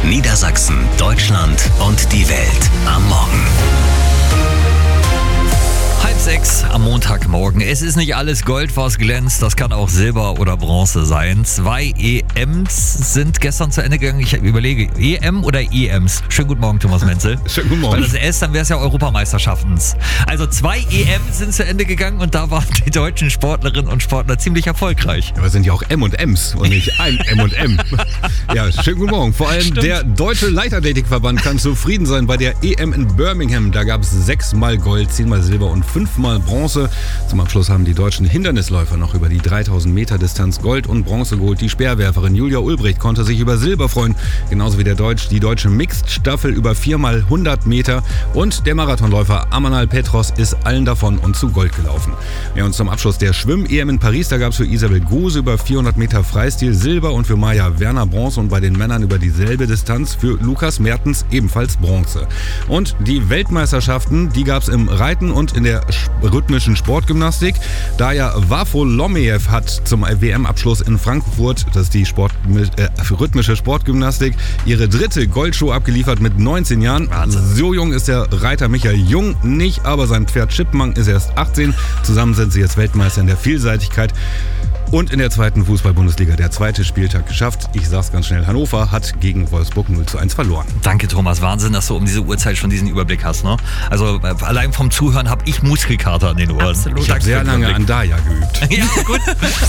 Niedersachsen, Deutschland und die Welt am Morgen. 5:30 am Montagmorgen. Es ist nicht alles Gold, was glänzt. Das kann auch Silber oder Bronze sein. 2 EMs sind gestern zu Ende gegangen. Ich überlege, EM oder EMs? Schönen guten Morgen, Thomas Menzel. Schönen guten Morgen. Weil das S, dann wäre es ja Europameisterschaften. Also 2 EMs sind zu Ende gegangen und da waren die deutschen Sportlerinnen und Sportler ziemlich erfolgreich. Aber es sind ja auch M und Ms und nicht ein M und M. Ja, schönen guten Morgen. Vor allem der Deutsche Leichtathletikverband kann zufrieden sein bei der EM in Birmingham. Da gab es 6-mal Gold, 10-mal Silber und 5-mal Bronze. Zum Abschluss haben die deutschen Hindernisläufer noch über die 3000 Meter Distanz Gold und Bronze geholt. Die Speerwerferin Julia Ulbricht konnte sich über Silber freuen, genauso wie die deutsche Mixed-Staffel über 4x100 Meter. Und der Marathonläufer Amanal Petros ist allen davon und zu Gold gelaufen. Ja, und zum Abschluss der Schwimm-EM in Paris, da gab es für Isabel Gose über 400 Meter Freistil Silber und für Maja Werner Bronze und bei den Männern über dieselbe Distanz für Lukas Mertens ebenfalls Bronze. Und die Weltmeisterschaften, die gab es im Reiten und in der rhythmischen Sportgymnastik. Daja Wafolomejew hat zum WM-Abschluss in Frankfurt, das ist die rhythmische Sportgymnastik, ihre dritte Goldshow abgeliefert mit 19 Jahren. Wahnsinn. So jung ist der Reiter Michael Jung nicht, aber sein Pferd Chipmunk ist erst 18. Zusammen sind sie jetzt Weltmeister in der Vielseitigkeit. Und in der zweiten Fußball-Bundesliga der zweite Spieltag geschafft. Ich sag's ganz schnell, Hannover hat gegen Wolfsburg 0:1 verloren. Danke, Thomas. Wahnsinn, dass du um diese Uhrzeit schon diesen Überblick hast. Ne? Also allein vom Zuhören habe ich Muskelkater an den Ohren. Absolut. Ich habe sehr lange an Daja geübt. Ja, gut.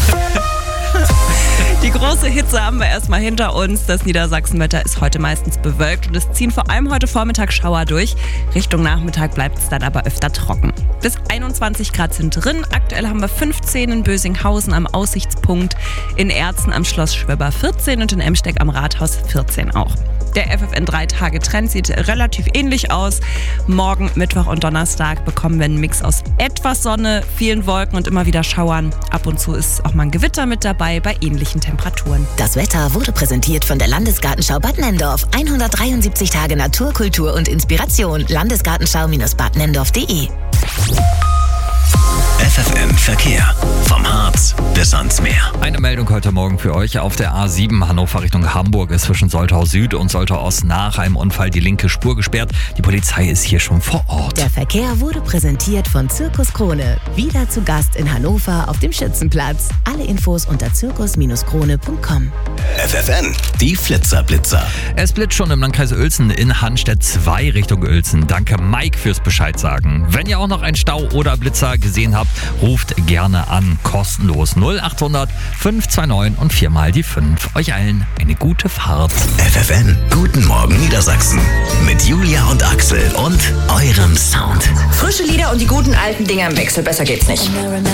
Die große Hitze haben wir erstmal hinter uns. Das Niedersachsenwetter ist heute meistens bewölkt und es ziehen vor allem heute Vormittag Schauer durch. Richtung Nachmittag bleibt es dann aber öfter trocken. Bis 21 Grad sind drin. Aktuell haben wir 15 in Bösinghausen am Aussichtspunkt, in Erzen am Schloss Schwöber 14 und in Emsteck am Rathaus 14 auch. Der FFN 3-Tage-Trend sieht relativ ähnlich aus. Morgen, Mittwoch und Donnerstag bekommen wir einen Mix aus etwas Sonne, vielen Wolken und immer wieder Schauern. Ab und zu ist auch mal ein Gewitter mit dabei bei ähnlichen Temperaturen. Das Wetter wurde präsentiert von der Landesgartenschau Bad Nenndorf. 173 Tage Natur, Kultur und Inspiration. Landesgartenschau-badnenndorf.de. FFN Verkehr. Vom Harz bis ans Meer. Eine Meldung heute Morgen für euch. Auf der A7 Hannover Richtung Hamburg ist zwischen Soltau Süd und Soltau Ost nach einem Unfall die linke Spur gesperrt. Die Polizei ist hier schon vor Ort. Der Verkehr wurde präsentiert von Zirkus Krone. Wieder zu Gast in Hannover auf dem Schützenplatz. Alle Infos unter zirkus-krone.com. FFN, die Flitzer-Blitzer. Es blitzt schon im Landkreis Uelzen in Hanstedt 2 Richtung Uelzen. Danke Mike fürs Bescheid sagen. Wenn ihr auch noch einen Stau oder Blitzer gesehen habt, ruft gerne an. Kostenlos 0800 529 und 4 die 5. Euch allen eine gute Fahrt. FFN, guten Morgen Niedersachsen. Mit Julia und Axel und eurem Sound. Frische Lieder und die guten alten Dinger im Wechsel. Besser geht's nicht.